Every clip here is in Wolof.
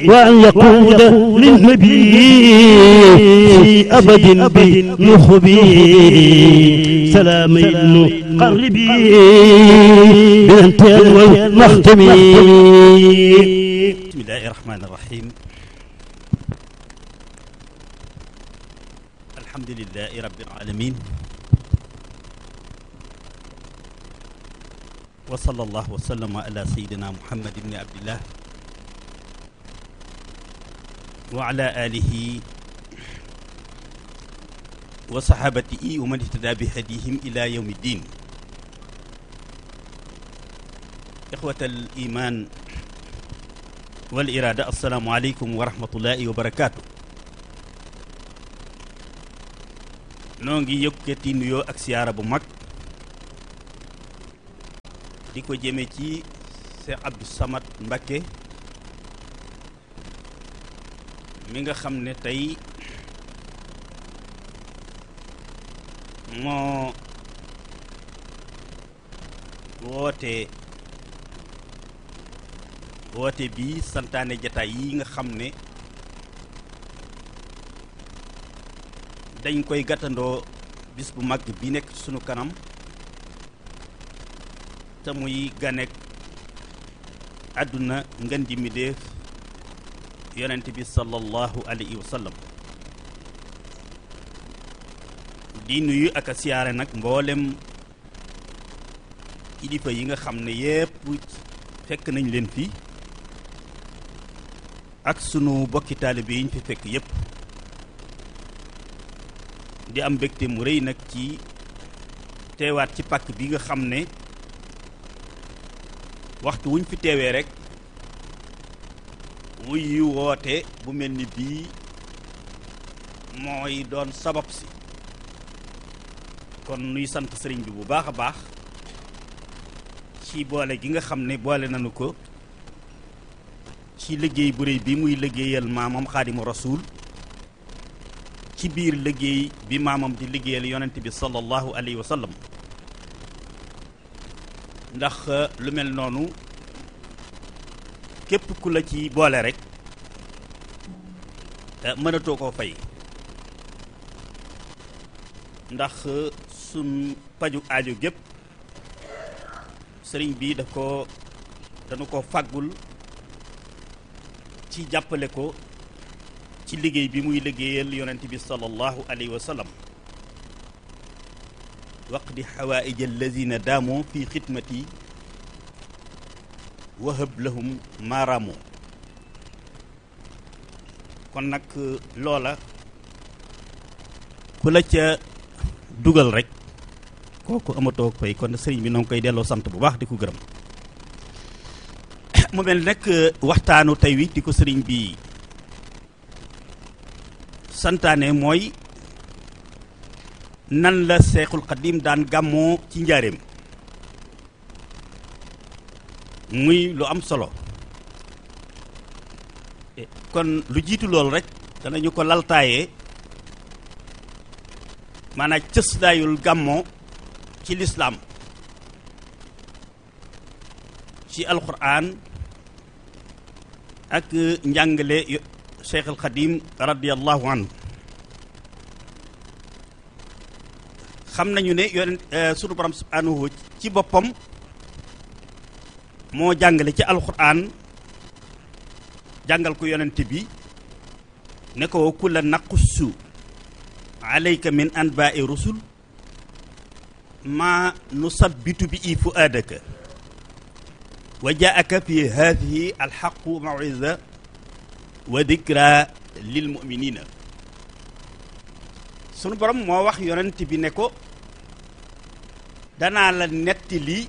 وأن يقود للنبي في أبد بنخبي سلام قربي بالانتهاء والمختم. بسم الله الرحمن الرحيم. الحمد لله رب العالمين، وصلى الله وسلم على سيدنا محمد بن عبد الله وعلى آله وصحابته ومن اهتدى بهديهم إلى يوم الدين. إخوة الإيمان والإرادة، السلام عليكم ورحمة الله وبركاته. noo ngi yëkkati nuyoo ak siyaara bu mag di ko jëme ci Cheikh Abdou Samad Mbacké mi nga xam ne tey moo woote bi santaane jataay yi nga xam ne dañ koy gàttandoo bis bu mag bi nekk ci sunu kanam te muy ganek àdduna ngën ji mi def yonent bi sallallahu alayhi wa sallam. di nuyu ak a siyaare nag mboolem kilifa yi nga xam ne yépp fekk nañ leen fi ak sunu bokki taalibe yi ñu fi fekk yépp. di am mbégte mu rëy nag ci teewaat ci pàkk bi nga xam ne waxtu wuñ fi teewee rek wuy woote bu mel ni bii mooy doon sabab si. kon nuy sant sëriñ bi bu baax a baax ci boole gi nga xam ne boole nañu ko ci liggéey bu rëy bi muy liggéeyal maamam Xaadimu Rasuul, ci biir liggéey bi maamam di liggéeyal yonent bi sallallahu alayhi wa sallam. ndax lu mel noonu képp ku la ci boole rek mënatoo koo fay, ndax sun paju aajo gépp sëriñ bi dañu ko fàggul ci jàppale ko ci liggéey bi muy liggéeyal yonent bi sallallahu alayhi wa sallam. waqdi xawaaij allazina daamoo fi xidmati wahab lahum maaraamoo. kon nag loola ku la ca dugal rek kooku amatoo fay. kon sëriñ bi noo ngi koy delloo sant bu baax di ko gërëm. mu mel nag waxtaanu tey wi di ko sëriñ bi santaane mooy nan la Seexul Xadiim daan gàmmoo ci njaareem, muy lu am solo. kon lu jiitu loolu rek danañu ko laltaayee maanaam cëslaayul gàmmoo ci lislaam, ci alquran ak njàngale Cheikh al Xadim radiyallahu anhu. xam nañu ne sunu borom subhanahu ci boppam moo jàngale ci alquran jàngal ko yonent bi ne ko kulla naqussu alayka min anba'i rusul ma nusabbitu bi fu'adaka wa jaaka fi hadhihi alxaqu maw'iza wa dikra lil mu'minina. sunu borom moo wax yonent bi ne ko danaa la nettali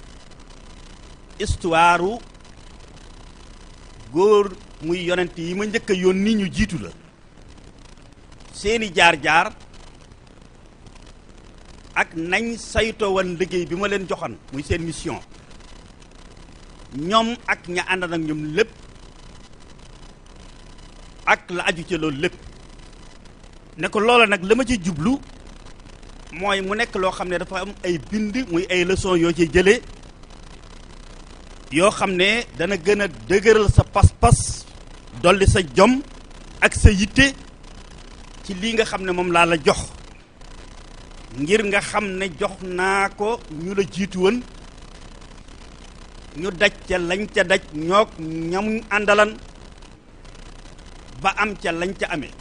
histoire góor muy yonent yi ma njëkk a yónni ñu jiitu la, seeni jaar-jaar ak nañ saytoo woon liggéey bi ma leen joxoon muy seen mission, ñoom ak ña ànd ak ñoom lépp ak la aju ca loolu lépp. ne ko loola nag la ma ci jublu mooy mu nekk loo xam ne dafa am ay bind muy ay leçon yoo ci jëlee yoo xam ne dana gën a dëgëral sa pas-pas dolli sa jom ak sa yitte ci lii nga xam ne moom laa la jox ngir nga xam ne jox naa ko ñu la jiitu woon ñu daj ca lañ ca daj ñoog ñam àndalan ba am ca lañ ca amee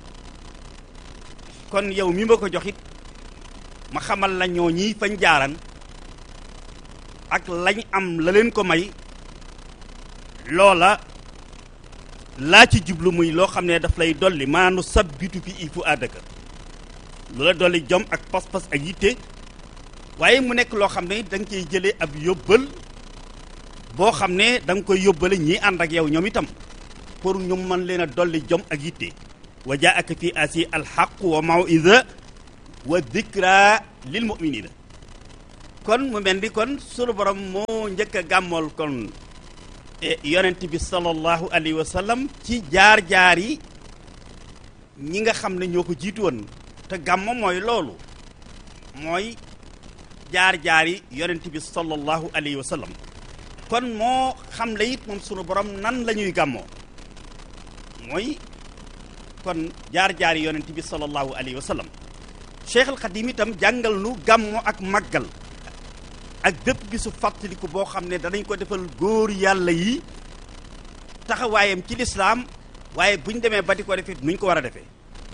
kon yow mi ma ko joxit ma xamal la ñoo ñii fañ jaaran ak lañ am la leen ko may loola laa ci jublu muy loo xam ne daf lay dolli maanu sabbitu fi ifu àddaka lu la dolli jom ak pas-pas ak yitte waaye mu nekk loo xam ne da nga koy jëlee ab yóbbal boo xam ne da nga koy yóbbale ñii ànd ak yow ñoom itam pour ñu mën leen a dolli jom ak yitte wa jaaka fi asi alxaq wa mawida wa dikra lil muminina kon mu mel ni kon sunu borom moo njëkk a gàmmool kon yonent bi sallallahu alayhi wa sallam ci jaar-jaar yi ñi nga xam ne ñoo ko jiitu woon te gàmmo mooy loolu mooy jaar-jaar yi yonent bi sallallahu alayhi wa sallam kon moo xam la it moom sunu borom nan la ñuy gàmmoo mooy kon jaar-jaar yi yonent bi sallallahu alayhi wa sallam Cheikh al Xadim itam jàngal nu gàmmo ak màggal ak bépp bisu fàttaliku boo xam ne danañ ko defal góor yàlla yi taxawaayam ci lislaam waaye buñ demee ba di ko defee nuñ ko war a defee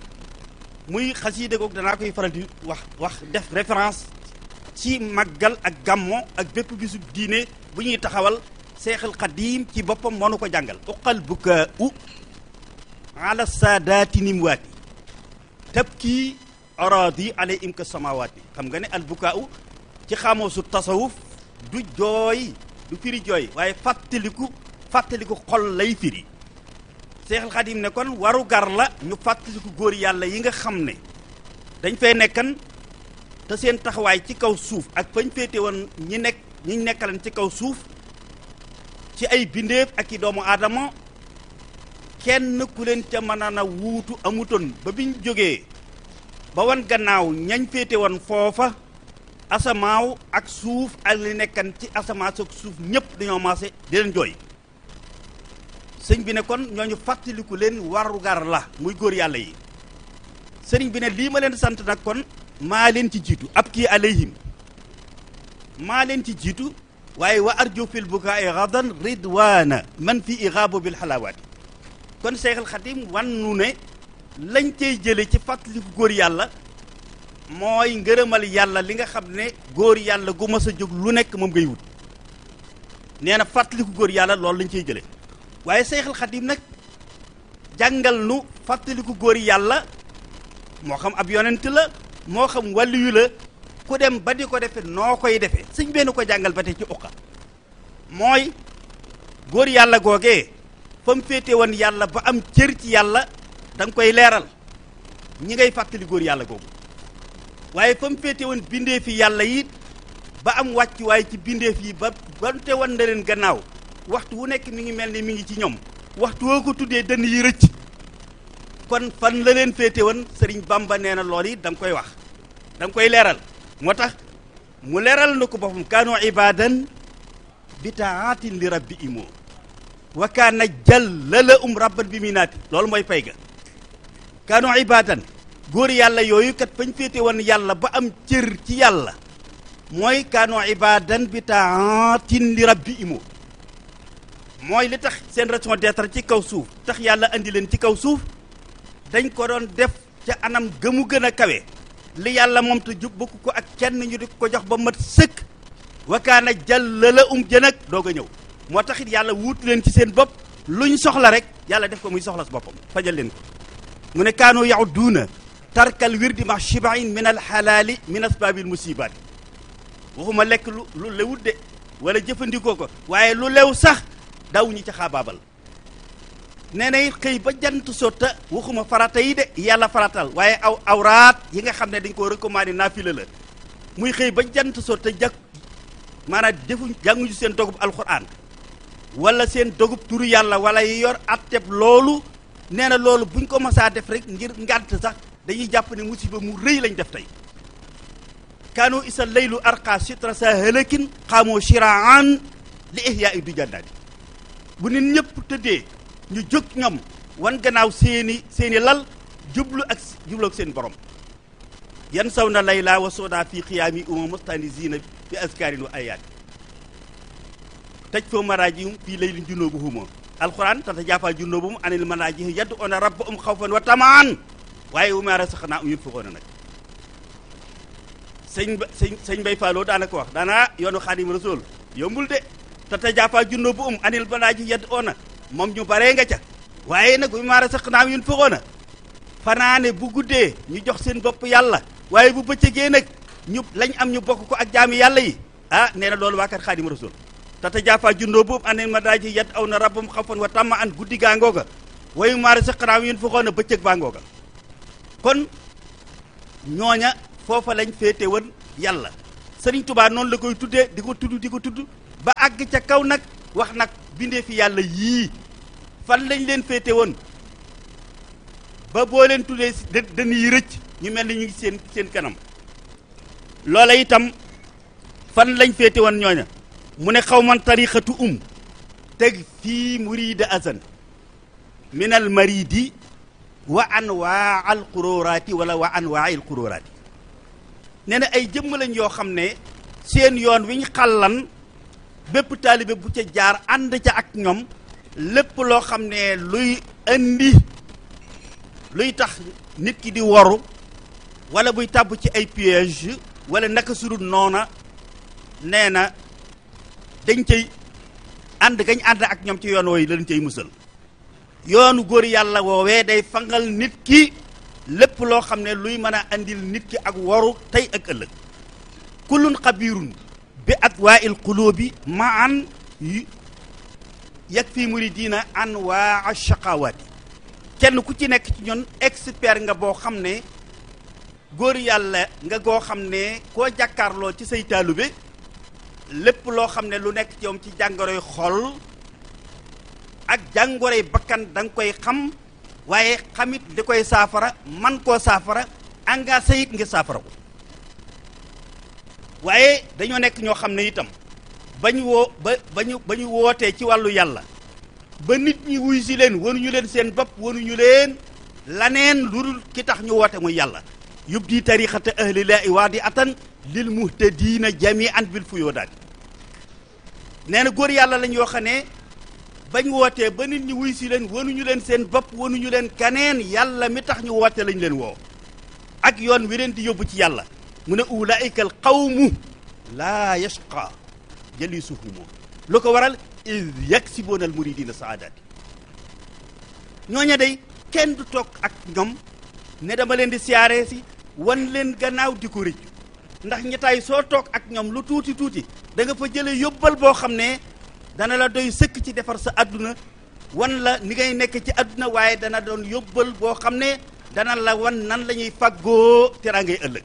muy xasiida googu danaa koy faral di wax def référence ci màggal ak gàmmo ak bépp bisu diine bu ñuy taxawal Seexul Xadiim ci boppam moo nu ko jàngal uqal bukaau ala saadaati nimwaati tabki aradi alayhim ka samawaati xam nga ne al bukaau ci xamoosu tasawuf du jooy du firi jooy waaye fàttaliku xol lay firi Seexul Xadiim ne kon waru gar la ñu fàttaliku góor yàlla yi nga xam ne dañ fay nekkan te seen taxawaay ci kaw suuf ak fañ féete woon ñi nekkalan ci kaw suuf ci ay bindeef ak i doomu aadama kenn ku leen ca mën a wuutu amutoon ba biñ jógee ba wan gannaaw ñañ féete woon foofa asamaaw ak suuf ak li nekkan ci asamaa ak suuf ñëpp dañoo maase di leen jooy sëñ bi ne kon ñooñu fàttaliku leen warugar la muy góor yàlla yi sëriñ bi ne lii ma leen sant nag kon maa leen ci jiitu ab kii alayhim maa leen ci jiitu waaye wa arju fil bukaai gadan ridwana man fi igaabu bil xalaawaati kon Seexul Xadim wannu ne lañ cey jële ci fàttaliku góor yàlla mooy ngërëmal yàlla li nga xam ne góor yàlla gu mas a jóg lu nekk moom ngay wut nee na fàttaliku góor yàlla loolu lañ cey jële waaye Seexul Xadim nag jàngal nu fàttaliku góor yàlla moo xam ab yonent la moo xam wàlliyu la ku dem ba di ko defe noo koy defee sëñ benn ko jàngal ba tey ci uqa mooy góor yàlla googee fa mu féete woon yàlla ba am cër ci yàlla da nga koy leeral ñi ngay fàttali góor yàlla googu waaye fa mu féete woon bindeef yi yàlla yi ba am wàcc waaye ci bindeef yi ba bante wan na leen gannaaw waxtu wu nekk mi ngi mel ni mi ngi ci ñoom waxtu woo ko tuddee dënn yi rëcc kon fan la leen féete woon Sëriñ Bamba nee na lool yi da nga koy wax da nga koy leeral moo tax mu leeral na ko boppam kaanu ibadan bi taatin li rabbi imoo wa kaana jallala rabban bi minaati loolu mooy pay ga kaanu ibadan góor yàlla yooyu kat fañ féete woon yàlla ba am cër ci yàlla mooy kaanu ibadan bi taatin li rabbi imoo mooy li tax seen raison d'être ci kaw suuf tax yàlla andi leen ci kaw suuf dañ ko doon def ca anam gëmu gën a kawe li yàlla moom te jub bokk ko ak kenn ñu di ko jox ba mat sëkk wakaana jàllala jënag doog a ñëw moo tax it yàlla wuutu leen ci seen bopp luñ soxla rek yàlla def ko muy soxla si boppam fajal leen ko mu ne kaanu yaudduuna tarkal wirdi ma shibain min alxalaali min asbaabil musibaati waxuma lekk lu lewut de wala jëfandikoo ko waaye lu lew sax daw ñi ca xaabaabal nee na it xëy ba jant sotta waxuma farata yi de yàlla faratal waaye awraat yi nga xam ne dañ koo recommandé naafila la muy xëy ba jant sotta jak maanaam defuñ jànguñu seen dogub alxuraan wala seen dogub turu yàlla wala yi yor atteb loolu nee na loolu buñ ko masaa def rek ngir ngànt sax dañuy jàpp ne musiba mu rëy lañ def tey kaanu isa laylu arqa sitra sa halakin xaamoo shiraan li ihyaa i du jannaati bu nit ñëpp tëddee ñu jóg ñoom wan gannaaw seeni lal jublu ak seen borom yan saw na layla wa sooda fii xiyaami uma mustanisiina bi askaarin wa ayaat taj foo maraajihum fii laylin junnoobuhum alquran tatajaafaa junnuubuhum anil madaaji'i yad'uuna rabbahum xawfan wa tamaan waaye wa mimmaa razaqnaahum yunfiquuna nag sëñ Mbay Fallou daana ko wax daana yoonu Xaadimu Rasuul yombul de tatajaafaa junnuubuhum anil madaaji'i yad'uuna moom ñu baree nga ca waaye nag wa mimmaa razaqnaahum yunfiquuna fanaane bu guddee ñu jox seen bopp yàlla waaye bu bëccëgee nag ñu lañ am ñu bokk ko ak jaami yàlla yi nee na loolu waa kat Xaadimu Rasuul tatajaafaa junnuubuhum anil madaaji'i yad'uuna rabbahum xawfan wa tamaan guddi gaa ngooga wa mimmaa razaqnaahum yunfiquuna bëccëg baa ngooga kon ñooña foofa lañ féete woon yàlla Sëriñ Tuubaa noonu la koy tuddee di ko tudd ba àgg ca kaw nag wax nag bindee fi yàlla yii fan lañ leen féete woon ba boo leen tuddee dañuy rëcc ñu mel ni ñu ngi seen kanam loola itam fan lañ féete woon ñooña mu ne xaw man tariqatu teg fii murida azan min al maridi wa anwaa al qururaati wala wa anwaa al qururaati nee na ay jëmm lañ yoo xam ne seen yoon wi ñu xàllan bépp taalibe bu ca jaar ànd ca ak ñoom lépp loo xam ne luy tax nit ki di waru wala buy tàbb ci ay piège wala naka surut noona nee na dañ cay ànd gañ ànd ak ñoom ci yoon wooyu lañ cay musal yoonu góor yàlla woowee day fangal nit ki lépp loo xam ne luy mën a andil nit ki ak waru tey ak ëllëg kullun xabirun bi atwaa'il qulubi ma'an yakfi muridina anwaa shaqawaati kenn ku ci nekk ci ñun expert nga boo xam ne góor yàlla nga goo xam ne koo jàkkaarloo ci say taalube lépp loo xam ne lu nekk ci yow ci jàngoroy xol ak jàngoroy bakkan da nga koy xam waaye xamit di koy saafara man koo saafara engagé it ngir saafara ko waaye dañoo nekk ñoo xam ne itam ba ñu wootee ci wàllu yàlla ba nit ñi wuy si leen wanuñu leen seen bopp wanuñu leen laneen lu dul ki tax ñu woote muy yàlla yubdi tariqata ahlilaahi waadi atan lil muhtadiina jami'an bil fuyoodaat nee na góor yàlla lañ yoo xam ne bañ wootee ba nit ñi wuy si leen wanuñu leen seen bopp wanuñu leen kaneen yàlla mi tax ñu woote lañ leen woo ak yoon wi leen di yóbbu ci yàlla mu ne ulaa'ika al qawmu laa yashqa jalisuhumu lu ko waral iz yaksibuuna al muridiina saadaati ñooña day kenn du toog ak ñoom ne dama leen di siyaare si wan leen gannaaw di ko rëccu ndax ñettaay soo toog ak ñoom lu tuuti da nga fa jële yóbbal boo xam ne dana la doy sëkk ci defar sa àdduna wan la ni ngay nekk ci àdduna waaye dana doon yóbbal boo xam ne dana la wan nan la ñuy fàggoo teraangay ëllëg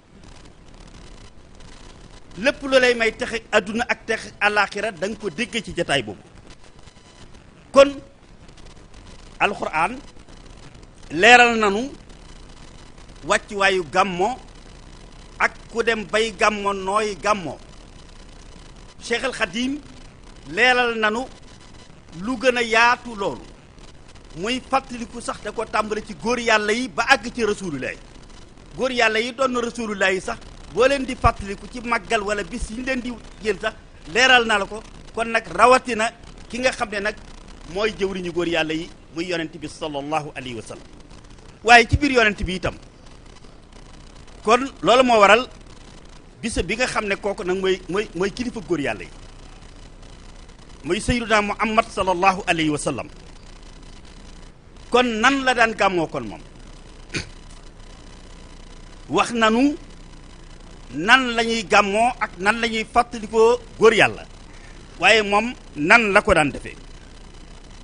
lépp lu lay may texe àdduna ak texe àllaaxira da nga ko dégg ci jataay boobu kon alxuraan leeral nanu wàccuwaayu gàmmo ak ku dem bay gàmmo nooy gàmmo Cheikh al Khadim leeral nanu lu gën a yaatu loolu muy fàttaliku sax da ko tàmbale ci góor yàlla yi ba àgg ci rasulullah góor yàlla yi doon na rasulullah yi sax boo leen di fàttaliku ci màggal wala bis yi ñu leen di jël sax leeral na la ko kon nag rawatina ki nga xam ne nag mooy jëwriñu góor yàlla yi muy yonent bi sallallahu alayhi wa sallam waaye ci biir yonent bi itam kon loolu moo waral bis bi nga xam ne kooku nag mooy kilifa góor yàlla yi muy sayyiduna Muhammad sallallahu alayhi wa sallam kon nan la daan gàmmoo kon moom wax nanu nan la ñuy gàmmoo ak nan la ñuy fàttalikoo góor yàlla waaye moom nan la ko daan defee